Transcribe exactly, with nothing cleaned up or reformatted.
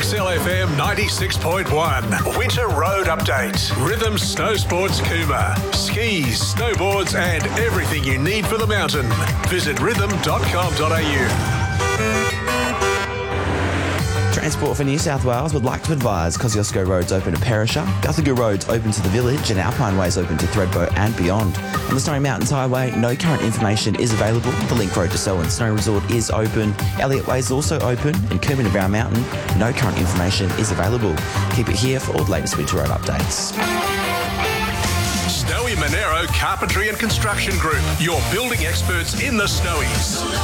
X L F M ninety-six point one. Winter Road Update. Rhythm Snow Sports Cooma. Skis, snowboards and everything you need for the mountain. Visit rhythm dot com dot a u. Transport for New South Wales would like to advise Kosciuszko Road's open to Perisher, Guthaga Road's open to the village and Alpine Way's open to Thredbo and beyond. On the Snowy Mountains Highway, no current information is available. The Link Road to Selwyn Snow Resort is open. Elliott Way is also open and Coombe to Brown Mountain, no current information is available. Keep it here for all the latest winter road updates. Snowy Monero Carpentry and Construction Group, your building experts in the Snowies.